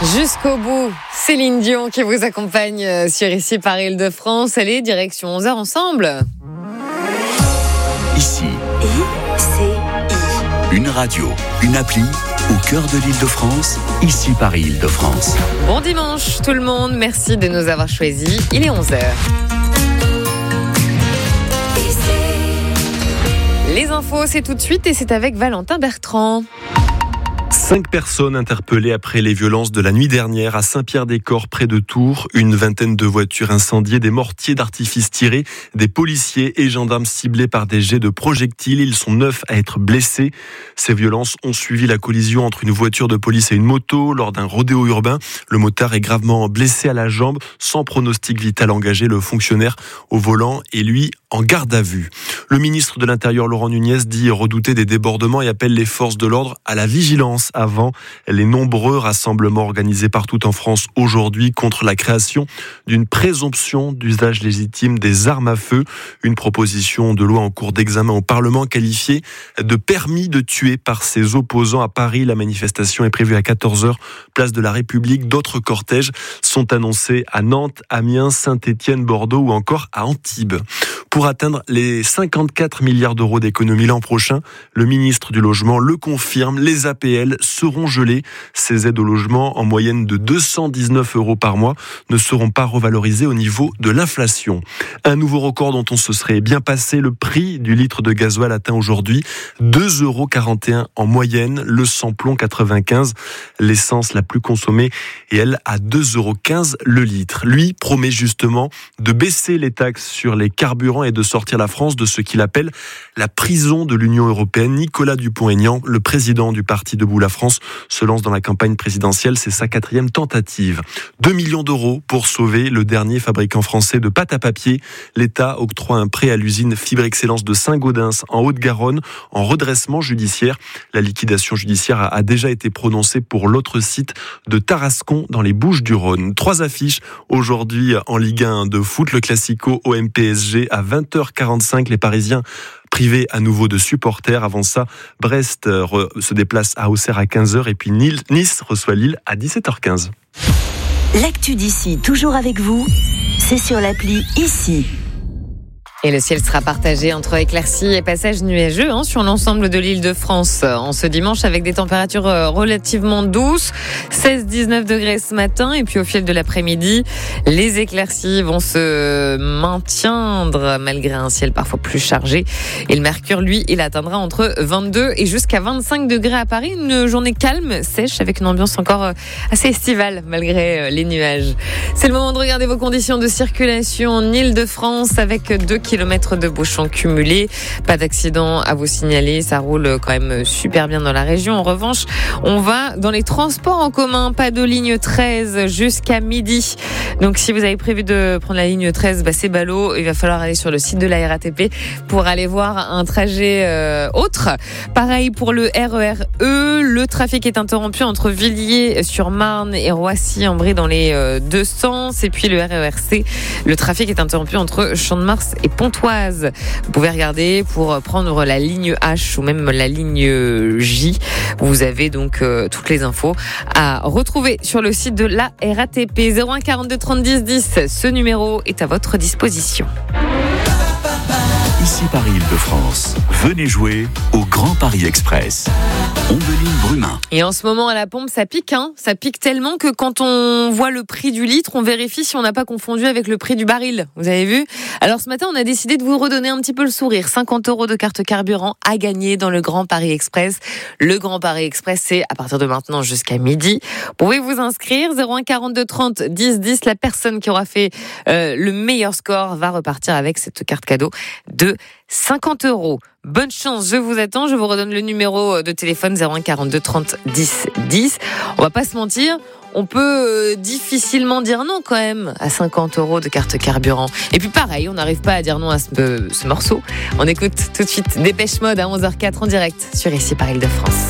Jusqu'au bout, Céline Dion qui vous accompagne sur Ici par Île-de-France. Allez, direction 11h ensemble. Ici, ICI. Une radio, une appli au cœur de l'Île-de-France, Ici par Île-de-France. Bon dimanche tout le monde, merci de nous avoir choisis. Il est 11h. Les infos, c'est tout de suite et c'est avec Valentin Bertrand. 5 personnes interpellées après les violences de la nuit dernière à Saint-Pierre-des-Corps près de Tours. Une vingtaine de voitures incendiées, des mortiers d'artifice tirés, des policiers et gendarmes ciblés par des jets de projectiles. Ils sont 9 à être blessés. Ces violences ont suivi la collision entre une voiture de police et une moto lors d'un rodéo urbain. Le motard est gravement blessé à la jambe, sans pronostic vital engagé. Le fonctionnaire au volant est lui en garde à vue. Le ministre de l'Intérieur Laurent Nunez dit redouter des débordements et appelle les forces de l'ordre à la vigilance avant les nombreux rassemblements organisés partout en France aujourd'hui contre la création d'une présomption d'usage légitime des armes à feu. Une proposition de loi en cours d'examen au Parlement qualifiée de permis de tuer par ses opposants à Paris. La manifestation est prévue à 14h, place de la République. D'autres cortèges sont annoncés à Nantes, Amiens, Saint-Étienne, Bordeaux ou encore à Antibes. Pour atteindre les 54 milliards d'euros d'économie l'an prochain, le ministre du Logement le confirme, les APL seront gelées. Ces aides au logement, en moyenne de 219 euros par mois, ne seront pas revalorisées au niveau de l'inflation. Un nouveau record dont on se serait bien passé, le prix du litre de gasoil atteint aujourd'hui 2,41 euros en moyenne, le samplon 95, l'essence la plus consommée, et elle à 2,15 euros le litre. Lui promet justement de baisser les taxes sur les carburants et de sortir la France de ce qu'il appelle la prison de l'Union européenne. Nicolas Dupont-Aignan, le président du parti Debout la France, se lance dans la campagne présidentielle. C'est sa 4e tentative. 2 millions d'euros pour sauver le dernier fabricant français de pâte à papier. L'État octroie un prêt à l'usine Fibre Excellence de Saint-Gaudens en Haute-Garonne en redressement judiciaire. La liquidation judiciaire a déjà été prononcée pour l'autre site de Tarascon dans les Bouches-du-Rhône. 3 affiches aujourd'hui en Ligue 1 de foot. Le Classico OM-PSG à 20h45. Les Parisiens privés à nouveau de supporters. Avant ça, Brest se déplace à Auxerre à 15h et puis Nice reçoit Lille à 17h15. L'actu d'ici, toujours avec vous, c'est sur l'appli Ici. Et le ciel sera partagé entre éclaircies et passages nuageux sur l'ensemble de l'Île-de-France en ce dimanche avec des températures relativement douces, 16-19 degrés ce matin et puis au fil de l'après-midi, les éclaircies vont se maintenir malgré un ciel parfois plus chargé et le mercure, lui, il atteindra entre 22 et jusqu'à 25 degrés à Paris. Une journée calme, sèche avec une ambiance encore assez estivale malgré les nuages. C'est le moment de regarder vos conditions de circulation en Île-de-France avec 2 kilomètres de bouchons cumulés. Pas d'accident à vous signaler, ça roule quand même super bien dans la région. En revanche, on va dans les transports en commun, pas de ligne 13 jusqu'à midi. Donc si vous avez prévu de prendre la ligne 13, c'est ballot, il va falloir aller sur le site de la RATP pour aller voir un trajet autre. Pareil pour le RER E, le trafic est interrompu entre Villiers-sur-Marne et Roissy-en-Brie dans les deux sens. Et puis le RER C, le trafic est interrompu entre Champ-de-Mars et Pontoise. Vous pouvez regarder pour prendre la ligne H ou même la ligne J. Vous avez donc toutes les infos à retrouver sur le site de la RATP. 01 42 30 10 10. Ce numéro est à votre disposition. Ici par Île-de-France, venez jouer au Grand Paris Express. Ombeline Brumain. Et en ce moment à la pompe, ça pique, ça pique tellement que quand on voit le prix du litre, on vérifie si on n'a pas confondu avec le prix du baril. Vous avez vu ? Alors ce matin, on a décidé de vous redonner un petit peu le sourire. 50 € de carte carburant à gagner dans le Grand Paris Express. Le Grand Paris Express, c'est à partir de maintenant jusqu'à midi. Vous pouvez vous inscrire, 01 42 30 10 10. La personne qui aura fait le meilleur score va repartir avec cette carte cadeau de 50 €. Bonne chance, je vous attends. Je vous redonne le numéro de téléphone 01 42 30 10 10. On va pas se mentir, on peut difficilement dire non quand même à 50 € de carte carburant. Et puis pareil, on n'arrive pas à dire non à ce morceau. On écoute tout de suite Dépêche Mode à 11h04 en direct sur Ici par Île-de-France.